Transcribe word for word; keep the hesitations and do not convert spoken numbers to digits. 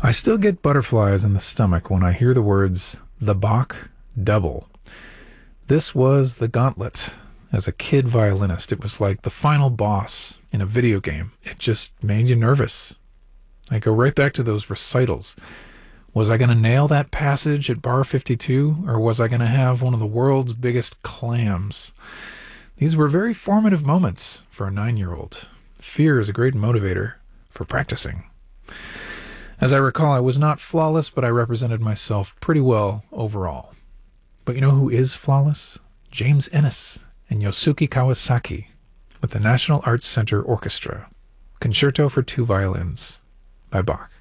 I still get butterflies in the stomach when I hear the words, the Bach Double. This was the gauntlet. As a kid violinist, it was like the final boss in a video game. It just made you nervous. I go right back to those recitals. Was I going to nail that passage at bar fifty-two, or was I going to have one of the world's biggest clams? These were very formative moments for a nine-year-old. Fear is a great motivator for practicing. As I recall, I was not flawless, but I represented myself pretty well overall. But you know who is flawless? James Innes and Yosuke Kawasaki with the National Arts Center Orchestra. Concerto for Two Violins by Bach.